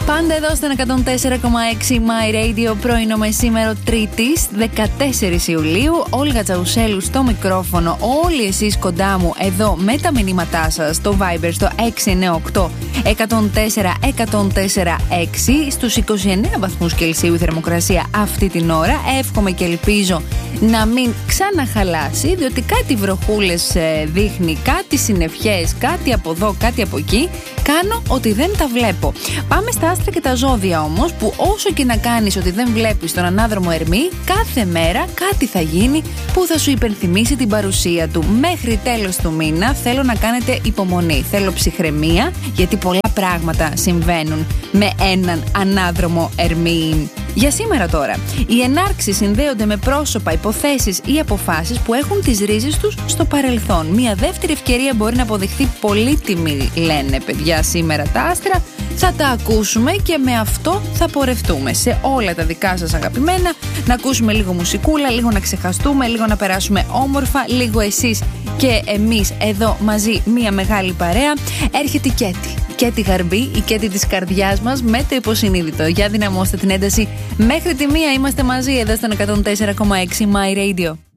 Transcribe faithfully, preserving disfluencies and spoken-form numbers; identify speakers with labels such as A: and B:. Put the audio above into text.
A: Πάντα εδώ στον εκατόν τέσσερα κόμμα έξι My Radio, πρωινό μεσήμερο Τρίτης δεκατέσσερις Ιουλίου. Όλγα Τσαουσέλου στο μικρόφωνο. Όλοι εσείς κοντά μου εδώ με τα μηνύματά σας στο Viber στο έξι εννιά οκτώ εκατόν τέσσερα εκατόν τέσσερα έξι. Στους είκοσι εννέα βαθμούς Κελσίου η θερμοκρασία αυτή την ώρα. Εύχομαι και ελπίζω να μην ξαναχαλάσει, διότι κάτι βροχούλες δείχνει, κάτι συννεφιές, κάτι από εδώ, κάτι από εκεί. Κάνω ότι δεν τα βλέπω. Πάμε στα άστρα και τα ζώδια όμως, που όσο και να κάνεις ότι δεν βλέπεις τον ανάδρομο Ερμή, κάθε μέρα κάτι θα γίνει που θα σου υπενθυμίσει την παρουσία του. Μέχρι τέλος του μήνα θέλω να κάνετε υπομονή. Θέλω ψυχραιμία, γιατί πολλά πράγματα συμβαίνουν με έναν ανάδρομο Ερμή. Για σήμερα τώρα, οι ενάρξεις συνδέονται με πρόσωπα, υποθέσεις ή αποφάσεις που έχουν τις ρίζες τους στο παρελθόν. Μια δεύτερη ευκαιρία μπορεί να αποδειχθεί πολύτιμη, λένε παιδιά σήμερα τα άστρα. Θα τα ακούσουμε και με αυτό θα πορευτούμε σε όλα τα δικά σας αγαπημένα. Να ακούσουμε λίγο μουσικούλα, λίγο να ξεχαστούμε, λίγο να περάσουμε όμορφα, λίγο εσείς και εμείς εδώ μαζί, μια μεγάλη παρέα. Έρχεται η Κέτη. Κέτη Γαρμπή, η Κέτη της καρδιάς μας με το υποσυνείδητο. Για δυναμώστε την ένταση. Μέχρι τη μία είμαστε μαζί εδώ στον εκατόν τέσσερα κόμμα έξι My Radio.